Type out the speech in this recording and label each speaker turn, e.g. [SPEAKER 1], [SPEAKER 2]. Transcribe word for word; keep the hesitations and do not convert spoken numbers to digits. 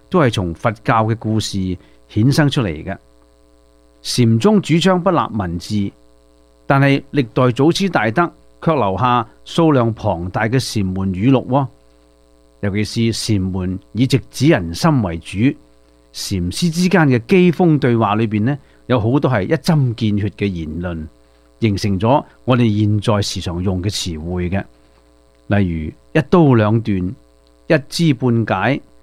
[SPEAKER 1] 都係從佛教嘅故事衍生出嚟嘅。禪宗主張不立文字，但係歷代祖師大德卻留下數量龐大嘅禪門語錄，尤其是禪門以直指人心為主，禪師之間嘅機鋒對話裏邊呢，有好多係一針見血嘅言論，形成咗我哋現在時常用嘅詞彙嘅，例如一刀兩斷、一知半解、